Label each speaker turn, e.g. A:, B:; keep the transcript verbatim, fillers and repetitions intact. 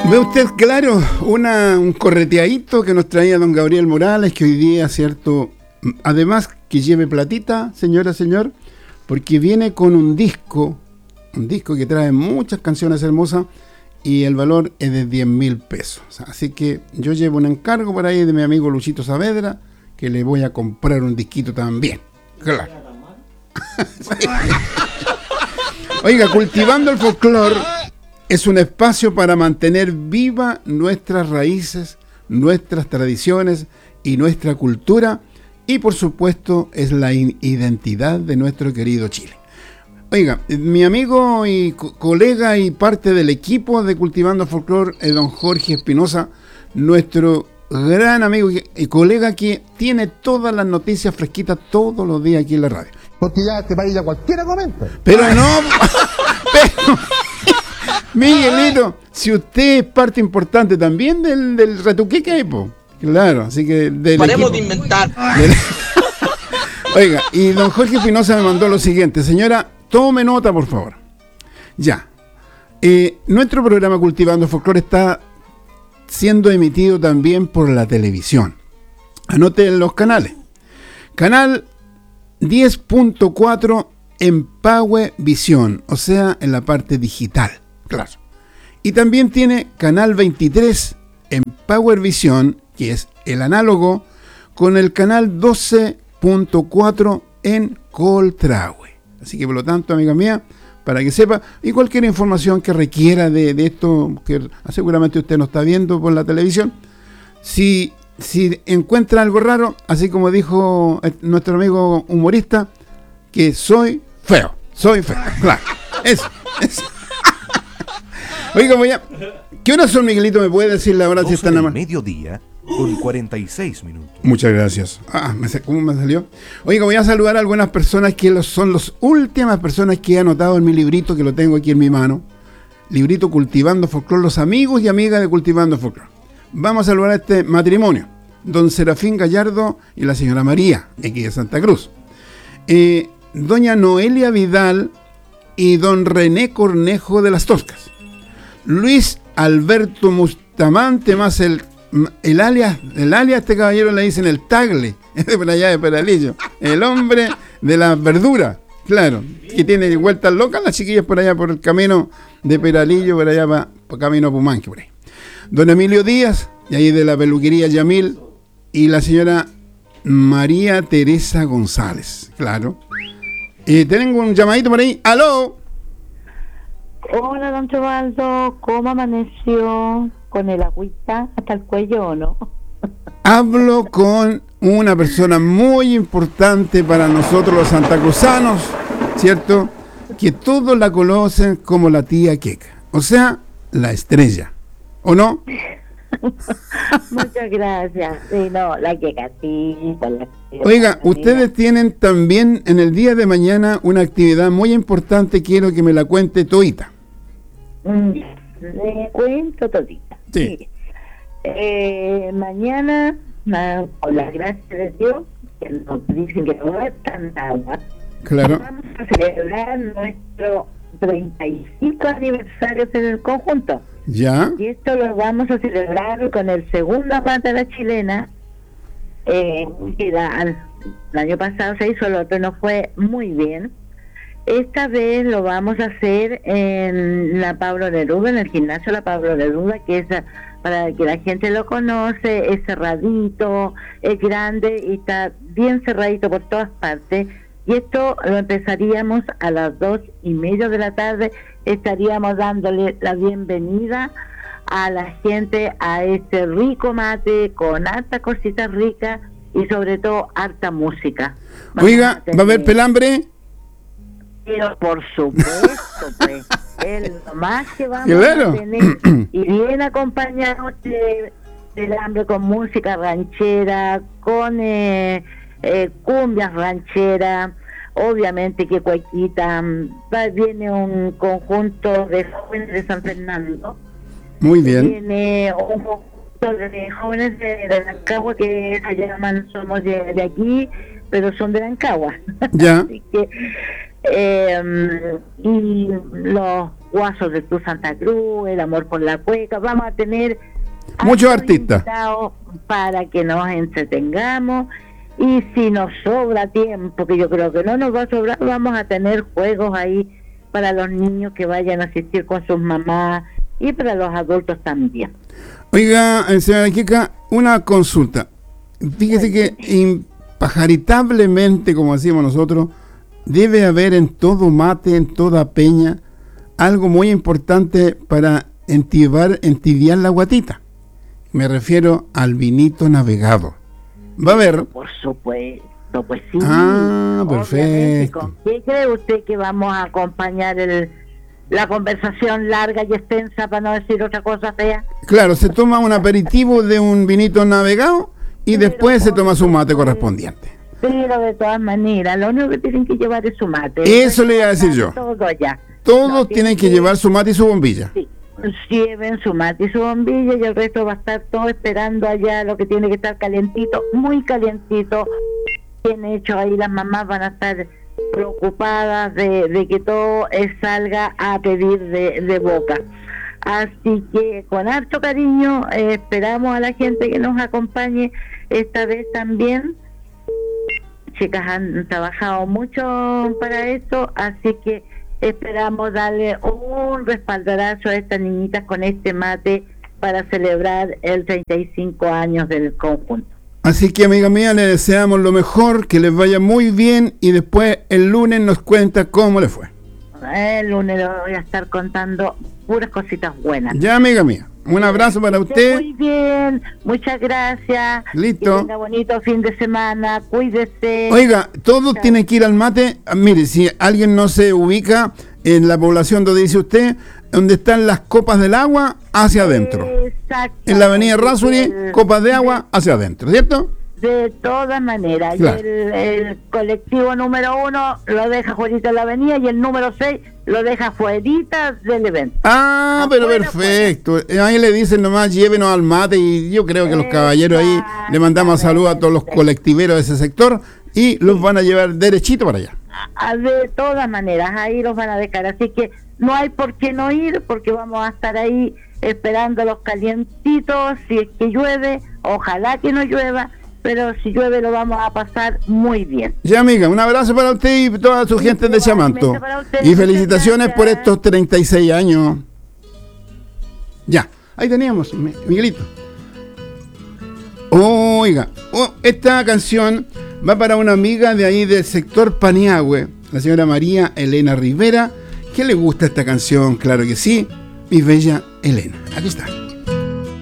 A: Ve usted, claro, una, un correteadito que nos traía don Gabriel Morales, que hoy día, cierto, además que lleve platita, señora, señor, porque viene con un disco, un disco que trae muchas canciones hermosas y el valor es de diez mil pesos. Así que yo llevo un encargo por ahí de mi amigo Luchito Saavedra, que le voy a comprar un disquito también. Claro. Oiga, cultivando el folclore es un espacio para mantener viva nuestras raíces, nuestras tradiciones y nuestra cultura, y por supuesto es la identidad de nuestro querido Chile. Oiga, mi amigo y co- colega y parte del equipo de Cultivando Folclore, el don Jorge Espinosa, nuestro gran amigo y, y colega que tiene todas las noticias fresquitas todos los días aquí en la radio.
B: Porque ya este país ya cualquiera comenta.
A: Pero no, pero, Miguelito, si usted es parte importante también del, del retuquique, po. Claro, así que del
C: Paremos
A: equipo,
C: de inventar.
A: del... Oiga, y don Jorge Espinosa me mandó lo siguiente. Señora, tome nota, por favor. Ya. Eh, nuestro programa Cultivando Folclore está siendo emitido también por la televisión. Anote los canales. Canal diez punto cuatro en Power Visión, o sea, en la parte digital. Claro. Y también tiene Canal veintitrés en Power Visión, que es el análogo, con el canal doce punto cuatro en Coltrahue. Así que por lo tanto, amiga mía, para que sepa, y cualquier información que requiera de, de esto, que seguramente usted no está viendo por la televisión, si, si encuentra algo raro, así como dijo nuestro amigo humorista, que soy feo, soy feo, claro, eso, eso. Oiga, voy a... ¿Qué horas son, Miguelito? ¿Me puede decir la hora si están a
D: mediodía con cuarenta y seis minutos.
A: Muchas gracias. Ah, ¿cómo me salió? Oiga, voy a saludar a algunas personas que son las últimas personas que he anotado en mi librito, que lo tengo aquí en mi mano. Librito Cultivando Folclore, los amigos y amigas de Cultivando Folclore. Vamos a saludar a este matrimonio. Don Serafín Gallardo y la señora María, de aquí de Santa Cruz. Eh, doña Noelia Vidal y don René Cornejo de las Toscas. Luis Alberto Mustamante más el El alias, el alias este caballero le dicen el Tagle, es de por allá de Peralillo, el hombre de las verduras, claro, que tiene vueltas locas las chiquillas por allá por el camino de Peralillo, por allá para pa camino a Pumanque, por ahí. Don Emilio Díaz, y ahí de la peluquería Yamil, y la señora María Teresa González, claro. Y tengo un llamadito por ahí, ¡aló!
E: Hola, don Teobaldo, ¿cómo amaneció? ¿Con el agüita hasta el cuello o no?
A: Hablo con una persona muy importante para nosotros los santacruzanos, ¿cierto? Que todos la conocen como la tía Queca, o sea, la estrella, ¿o no?
E: Muchas gracias. Sí, no, la Quecatita. La
A: Oiga, ustedes tienen también en el día de mañana una actividad muy importante, quiero que me la cuente todita.
E: Mm, le cuento todita.
A: Sí.
E: Sí. Eh, mañana, ah, con la gracia de Dios, que nos dicen que no va a haber tanta agua,
A: Claro.
E: vamos a celebrar nuestro treinta y cinco aniversario en el conjunto.
A: ¿Ya?
E: Y esto lo vamos a celebrar con el segundo Pata de la Chilena. Eh, que la- el año pasado se hizo, el otro no fue muy bien. Esta vez lo vamos a hacer en la Pablo Neruda, en el gimnasio La Pablo Neruda, que es ah, para que la gente lo conoce, es cerradito, es grande y está bien cerradito por todas partes. Y esto lo empezaríamos a las dos y media de la tarde, estaríamos dándole la bienvenida a la gente a este rico mate con harta cositas ricas y sobre todo harta música.
A: Oiga, ¿va a haber pelambre?
E: Pero por supuesto, pues, es lo más que vamos
A: Claro.
E: a tener. Y bien acompañados de, del hambre con música ranchera, con eh, eh, cumbias rancheras, obviamente que cuequita. mm, va- Viene un conjunto de jóvenes de San Fernando.
A: Muy bien.
E: Viene un conjunto de jóvenes de, de Rancagua que se llaman, somos de, de aquí, pero son de Rancagua.
A: Ya.
E: Así que eh, y los guasos de tu Santa Cruz, el amor por la cueca. Vamos a tener
A: muchos artistas
E: para que nos entretengamos. Y si nos sobra tiempo, que yo creo que no nos va a sobrar, vamos a tener juegos ahí para los niños que vayan a asistir con sus mamás y para los adultos también.
A: Oiga, señora Kika, una consulta. Fíjese que impajaritablemente, como decimos nosotros, debe haber en todo mate, en toda peña, algo muy importante para entibar, entibiar la guatita. Me refiero al vinito navegado. ¿Va a haber?
E: Por supuesto, pues sí.
A: Ah, perfecto.
E: ¿Con qué cree usted que vamos a acompañar el, la conversación larga y extensa, para no decir otra cosa fea?
A: Claro, se toma un aperitivo de un vinito navegado y
E: Pero
A: después se toma su mate
E: supuesto,
A: correspondiente.
E: Pero de todas maneras, lo único que tienen que llevar es su mate.
A: Eso le iba a decir yo.
E: Todo allá.
A: Todos
E: No,
A: tienen que llevar su mate y su bombilla.
E: Sí, lleven su mate y su bombilla, y el resto va a estar todo esperando allá, lo que tiene que estar calientito, muy calientito, bien hecho. Ahí las mamás van a estar preocupadas de, de que todo eh, salga a pedir de, de boca. Así que con harto cariño eh, esperamos a la gente que nos acompañe esta vez también. Chicas han trabajado mucho para eso, así que esperamos darle un respaldarazo a estas niñitas con este mate para celebrar el treinta y cinco años del conjunto.
A: Así que, amiga mía, le deseamos lo mejor, que les vaya muy bien y después el lunes nos cuenta cómo le fue.
E: El lunes le voy a estar contando puras cositas buenas.
A: Ya, amiga mía, un abrazo para usted.
E: Muy bien, muchas gracias.
A: Listo.
E: Que tenga bonito fin de semana, cuídese.
A: Oiga, todos tienen que ir al mate. Ah, mire, si alguien no se ubica en la población donde dice usted, donde están las copas del agua, hacia adentro. En la avenida Rasuri, copas de agua hacia adentro, ¿cierto?
E: De todas maneras,
A: Claro.
E: y el, el colectivo número uno lo deja fuerita de la avenida y el número seis lo deja fuerita del evento.
A: Ah, pero
E: Afuera,
A: perfecto. Ahí le dicen nomás, llévenos al mate, y yo creo que los caballeros ahí le mandamos saludos a todos los colectiveros de ese sector y los van a llevar derechito para allá.
E: Ah, de todas maneras, ahí los van a dejar, así que no hay por qué no ir, porque vamos a estar ahí esperando los calientitos. Si es que llueve, ojalá que no llueva, pero si llueve lo vamos a pasar muy bien.
A: Ya, amiga, un abrazo para usted y toda su gente de Chamanto. Y felicitaciones por estos treinta y seis años. Ya, ahí teníamos, Miguelito. Oiga, oh, esta canción va para una amiga de ahí del sector Paniagüe, la señora María Elena Rivera, que le gusta esta canción, claro que sí, mi bella Elena. Aquí está.